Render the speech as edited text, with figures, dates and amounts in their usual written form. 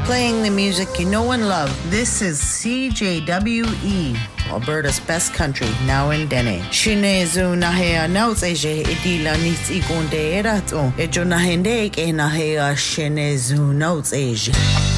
Playing the music you know and love. This is CJWE, Alberta's best country, now in Dene. Shinezu nahea nauts eje edila nits igonde erato. Ejo nahende e nahea shinezu nauts eje.